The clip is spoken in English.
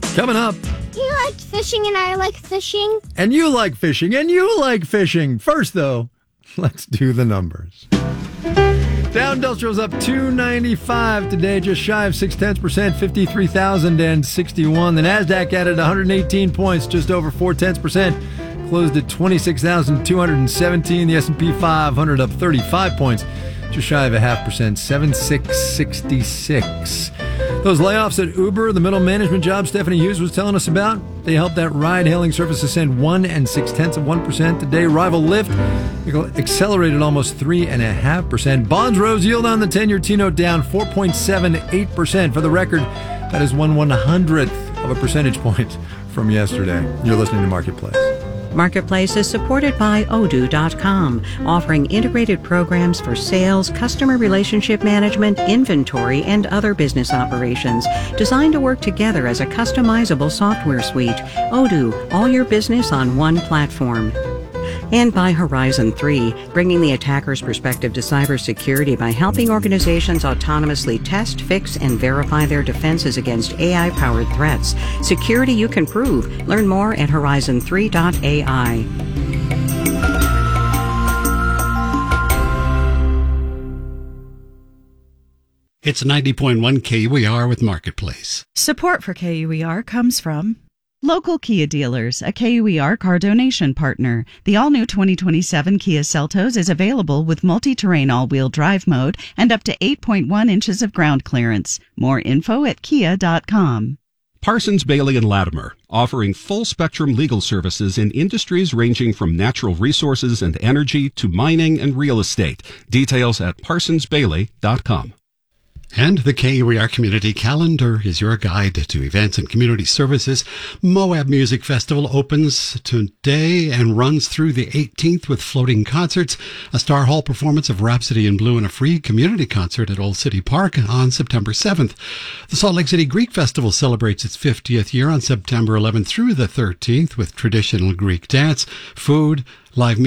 Coming up. You like fishing and I like fishing. And you like fishing and you like fishing. First, though, let's do the numbers. Dow Industrial's up 295 today, just shy of 0.6%, 53,061. The Nasdaq added 118 points, just over 0.4%, closed at 26,217. The S&P 500 up 35 points, just shy of 0.5%, 7666. Those layoffs at Uber, the middle management job Stephanie Hughes was telling us about, they helped that ride-hailing service ascend 1.6% today. Rival Lyft accelerated almost 3.5%. Bonds rose, yield on the 10-year T-note down 4.78%. For the record, that is 1/100th of a percentage point from yesterday. You're listening to Marketplace. Marketplace is supported by Odoo.com, offering integrated programs for sales, customer relationship management, inventory, and other business operations, designed to work together as a customizable software suite. Odoo, all your business on one platform. And by Horizon 3, bringing the attacker's perspective to cybersecurity by helping organizations autonomously test, fix, and verify their defenses against AI-powered threats. Security you can prove. Learn more at horizon3.ai. It's 90.1 KUER with Marketplace. Support for KUER comes from Local Kia Dealers, a KUER car donation partner. The all-new 2027 Kia Seltos is available with multi-terrain all-wheel drive mode and up to 8.1 inches of ground clearance. More info at kia.com. Parsons, Bailey & Latimer, offering full-spectrum legal services in industries ranging from natural resources and energy to mining and real estate. Details at parsonsbailey.com. And the KUER Community Calendar is your guide to events and community services. Moab Music Festival opens today and runs through the 18th with floating concerts, a Star Hall performance of Rhapsody in Blue, and a free community concert at Old City Park on September 7th. The Salt Lake City Greek Festival celebrates its 50th year on September 11th through the 13th with traditional Greek dance, food, live music,